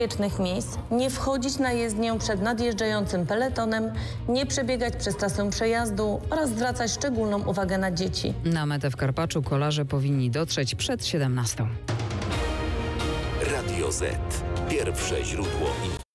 miejsc, nie wchodzić na jezdnię przed nadjeżdżającym peletonem, nie przebiegać przez trasę przejazdu oraz zwracać szczególną uwagę na dzieci. Na metę w Karpaczu kolarze powinni dotrzeć przed 17. Radio Z. Pierwsze źródło